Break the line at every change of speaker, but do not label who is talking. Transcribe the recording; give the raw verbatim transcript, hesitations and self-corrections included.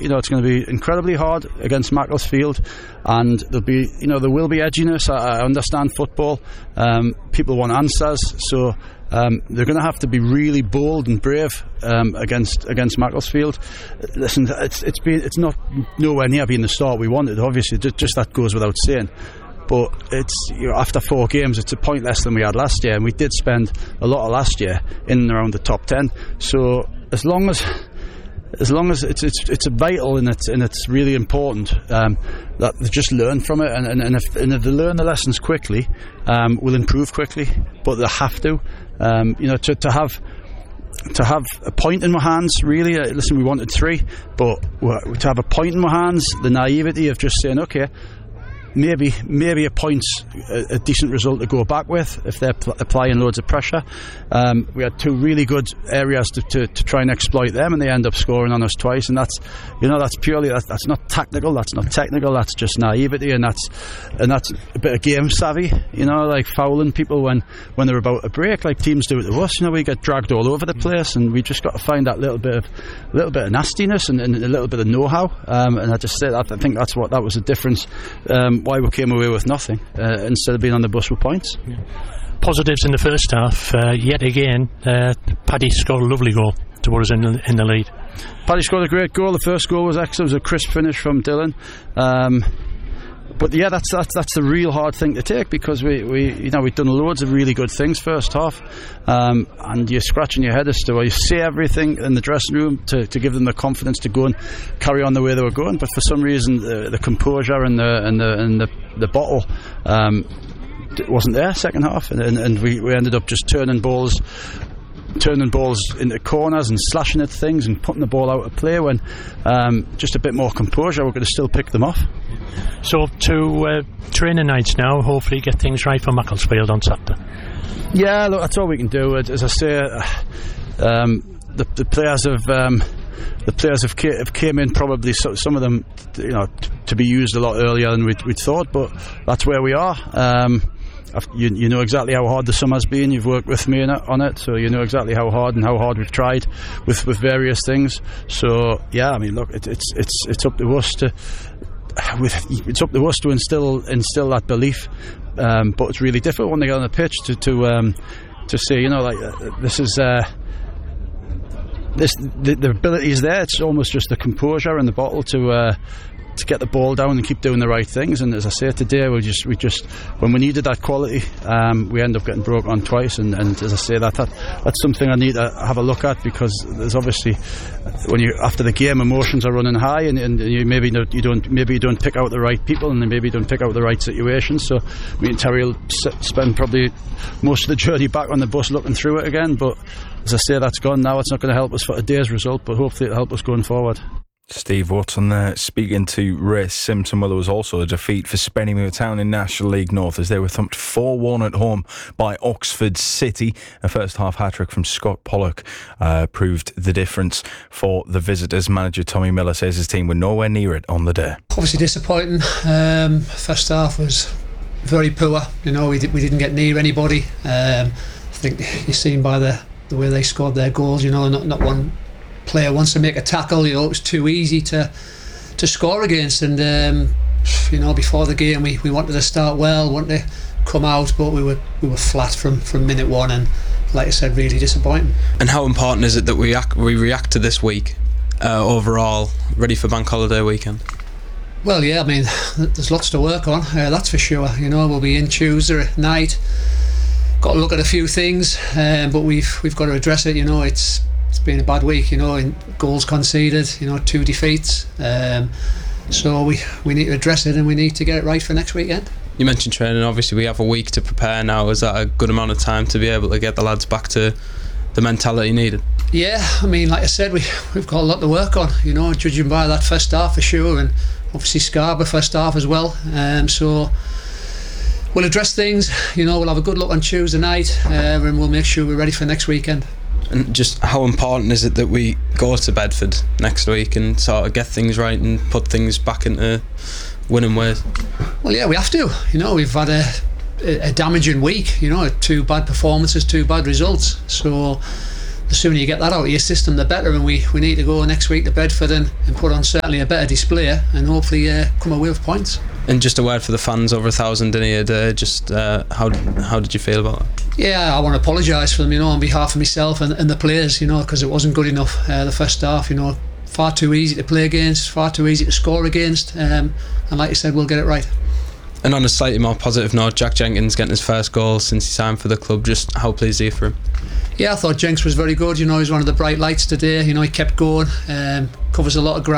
You know, it's going to be incredibly hard against Macclesfield, and there'll be, you know, there will be edginess. I, I understand football. Um, people want answers, so um, they're going to have to be really bold and brave um, against against Macclesfield. Listen, it's it's been it's not nowhere near being the start we wanted. Obviously, just, just that goes without saying. But it's, you know, after four games, it's a point less than we had last year, and we did spend a lot of last year in and around the top ten. So as long as as long as it's it's it's vital and it's and it's really important um, that they just learn from it, and, and, and if and if they learn the lessons quickly, um, we'll improve quickly. But they have to, um, you know, to to have. To have a point in my hands, really. Uh, listen, we wanted three, but to have a point in my hands, the naivety of just saying, okay, maybe maybe a point's a, a decent result to go back with if they're pl- applying loads of pressure. Um, we had two really good areas to, to, to try and exploit them, and they end up scoring on us twice. And that's, you know, that's purely that's, that's not tactical, that's not technical, that's just naivety, and that's and that's a bit of game savvy. You know, like fouling people when, when they're about to break, like teams do it to us. You know, we get dragged all over the place, and we just got to find that little bit of little bit of nastiness and, and a little bit of know-how. Um, and I just say that I think that's what that was the difference. Um, why we came away with nothing uh, instead of being on the bus with points.
Yeah. Positives in the first half, uh, yet again, uh, Paddy scored a lovely goal to put us in the, in the lead.
Paddy scored a great goal. The first goal was excellent. It was a crisp finish from Dylan. Um, but yeah, that's that's that's the real hard thing to take, because we, we you know we've done loads of really good things first half, um, and you're scratching your head as to, well, you say everything in the dressing room to, to give them the confidence to go and carry on the way they were going, but for some reason the, the composure and the and the and the, the bottle um, wasn't there second half, and, and, and we, we ended up just turning balls turning balls into corners and slashing at things and putting the ball out of play, when um, just a bit more composure we're going to still pick them off.
So to uh, training nights now, hopefully get things right for Macclesfield on Saturday.
Yeah, look, that's all we can do. As I say, um, the, the players have um, the players have, ca- have came in probably so, some of them, you know, t- to be used a lot earlier than we'd, we'd thought, but that's where we are. Um, You, you know exactly how hard the summer's been. You've worked with me on it, so you know exactly how hard and how hard we've tried with, with various things. So yeah, I mean, look, it, it's it's it's up to us to with it's up to us to instill instill that belief. Um, but it's really difficult when they get on the pitch to to um, to say, you know, like uh, this is. Uh, this the, the ability is there. It's almost just the composure and the bottle to. Uh, to get the ball down and keep doing the right things. And as I say, today we just we just when we needed that quality, um, we end up getting broke on twice, and, and as I say, that, that that's something I need to have a look at, because there's obviously, when you after the game, emotions are running high, and, and you maybe don't, you don't maybe you don't pick out the right people, and then maybe you don't pick out the right situations. So me and Terry will spend probably most of the journey back on the bus looking through it again, but as I say, that's gone now. It's not going to help us for today's result, but hopefully it'll help us going forward.
Steve Watson there speaking to Ray Simpson. Well, there was also a defeat for Spennymoor Town in National League North as they were thumped four one at home by Oxford City. A first half hat-trick from Scott Pollock uh, proved the difference for the visitors. Manager Tommy Miller says his team were nowhere near it on the day.
Obviously disappointing. Um, first half was very poor. You know, we, did, we didn't get near anybody. Um, I think you've seen by the, the way they scored their goals, you know, not, not one player wants to make a tackle. You know, it was too easy to to score against, and um, you know, before the game we, we wanted to start well, wanted to come out, but we were we were flat from, from minute one, and like I said, really disappointing.
And how important is it that we act, we react to this week uh, overall, ready for Bank Holiday weekend?
Well, yeah, I mean, there's lots to work on, uh, that's for sure. You know, we'll be in Tuesday night, got to look at a few things, uh, but we've we've got to address it. You know, it's It's been a bad week, you know, in goals conceded, you know, two defeats. Um, so we, we need to address it, and we need to get it right for next weekend.
You mentioned training. Obviously, we have a week to prepare now. Is that a good amount of time to be able to get the lads back to the mentality needed?
Yeah, I mean, like I said, we, we've got a lot to work on, you know, judging by that first half for sure, and obviously Scarborough first half as well. Um, so we'll address things, you know, we'll have a good look on Tuesday night, uh, and we'll make sure we're ready for next weekend.
And just how important is it that we go to Bedford next week and sort of get things right and put things back into winning ways?
Well, yeah, we have to. You know, we've had a, a damaging week, you know, two bad performances, two bad results. So the sooner you get that out of your system, the better. And we, we need to go next week to Bedford and, and put on certainly a better display and hopefully uh, come away with points.
And just a word for the fans, over a thousand in here today. Just uh, how how did you feel about it?
Yeah, I want to apologise for them, you know, on behalf of myself and, and the players, you know, because it wasn't good enough uh, the first half, you know, far too easy to play against, far too easy to score against, um, and like you said, we'll get it right.
And on a slightly more positive note, Jack Jenkins getting his first goal since he signed for the club. Just how pleased are you for him?
Yeah, I thought Jenks was very good. You know, he's one of the bright lights today. You know, he kept going, um, covers a lot of ground.